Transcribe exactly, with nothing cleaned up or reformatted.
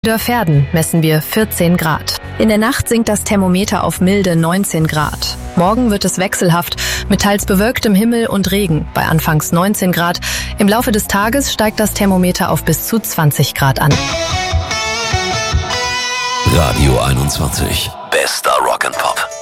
Dörferden messen wir vierzehn Grad. In der Nacht sinkt das Thermometer auf milde neunzehn Grad. Morgen wird es wechselhaft mit teils bewölktem Himmel und Regen bei anfangs neunzehn Grad. Im Laufe des Tages steigt das Thermometer auf bis zu zwanzig Grad an. Radio einundzwanzig. Bester Rock'n'Pop.